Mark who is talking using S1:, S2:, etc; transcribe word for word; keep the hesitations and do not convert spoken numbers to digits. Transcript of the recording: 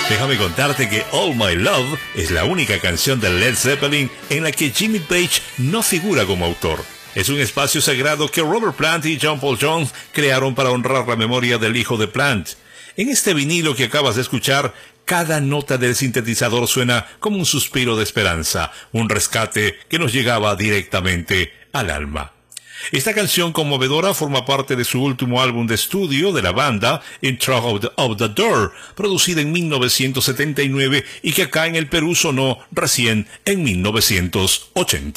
S1: Déjame contarte que All My Love es la única canción de Led Zeppelin en la que Jimmy Page no figura como autor. Es un espacio sagrado que Robert Plant y John Paul Jones crearon para honrar la memoria del hijo de Plant. En este vinilo que acabas de escuchar, cada nota del sintetizador suena como un suspiro de esperanza, un rescate que nos llegaba directamente al alma. Esta canción conmovedora forma parte de su último álbum de estudio de la banda, In Through of the, of the Door, producida en mil novecientos setenta y nueve y que acá en el Perú sonó recién en mil novecientos ochenta.